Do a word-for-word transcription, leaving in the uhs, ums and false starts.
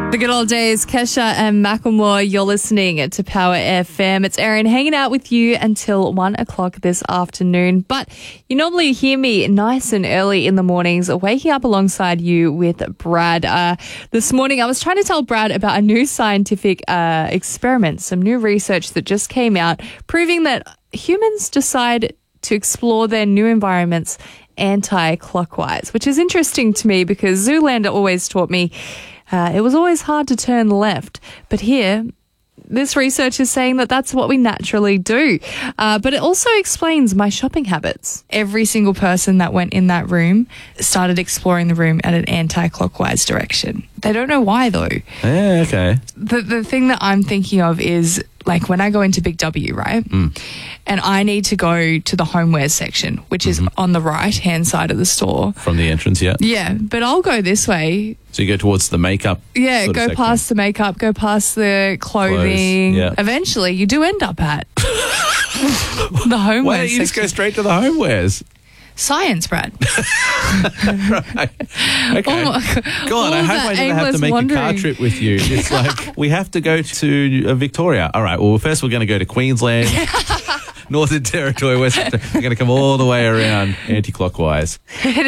The good old days, Kesha and Macklemore. You're listening to Power F M. It's Erin hanging out with you until one o'clock this afternoon. But you normally hear me nice and early in the mornings, waking up alongside you with Brad. Uh, this morning, I was trying to tell Brad about a new scientific uh, experiment, some new research that just came out, proving that humans decide to explore their new environments anti-clockwise, which is interesting to me because Zoolander always taught me Uh, it was always hard to turn left, but here, this research is saying that that's what we naturally do. Uh, but it also explains my shopping habits. Every single person that went in that room started exploring the room at an anti-clockwise direction. They don't know why, though. Yeah, okay. The, the thing that I'm thinking of is, like, when I go into Big W, right? Mm. And I need to go to the homewares section, which is Mm-hmm. on the right-hand side of the store. From the entrance, yeah. Yeah, but I'll go this way. So you go towards the makeup. Yeah, sort of go section. past the makeup, go past the clothing. Clothes, yeah. Eventually, you do end up at the homewares Why don't you just section. go straight to the homewares? Science, Brad. Right. Okay. Oh my God. Go on, All I of hope that I never have to aimless make wandering. a car trip with you. It's like, we have to go to uh, Victoria. All right, well, first we're going to go to Queensland, Northern Territory, West. We're going to come all the way around anti-clockwise.